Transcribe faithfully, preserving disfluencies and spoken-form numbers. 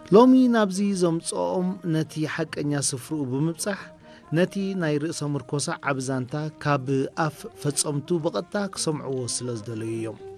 ሎሚ ናብዚ ዘምጾኦም ነቲ ሓቀኛ ስፍሩ ብምብጻሕ ነቲ ናይ ርእሰ ምርኮሳ ዓብዛንታ ካብ ኣፍ ፈጸምቱ በቐጥታ ክሰምዕዎ ስለ ዝደለዩ እዮም